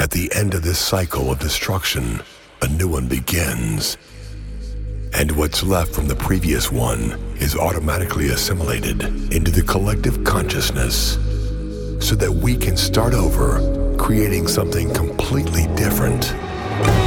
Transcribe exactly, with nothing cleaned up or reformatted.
At the end of this cycle of destruction, a new one begins. And what's left from the previous one is automatically assimilated into the collective consciousness so that we can start over, creating something completely different.